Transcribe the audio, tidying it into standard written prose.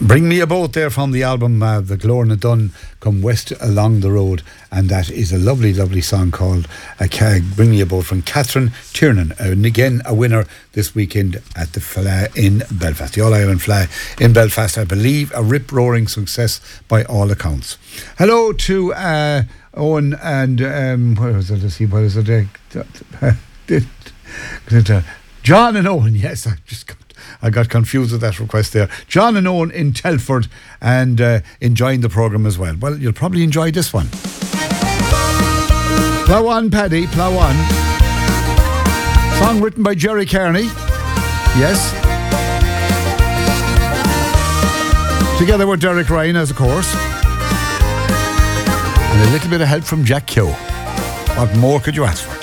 Bring Me a Boat there from the album The Glorna Dun Come West Along the Road, and that is a lovely, lovely song called Bring Me a Boat from Catherine Tiernan, and again a winner this weekend at the Fleadh in Belfast, the All-Ireland Fleadh in Belfast. I believe a rip-roaring success by all accounts. Hello to Owen and what was it? Let's see, what is it? John and Owen. Yes, I got confused with that request there. John and Owen in Telford, and enjoying the programme as well. Well, you'll probably enjoy this one. Plough on, Paddy, plough on. Song written by Jerry Kearney. Yes. Together with Derek Ryan, as of course. And a little bit of help from Jack Keogh. What more could you ask for?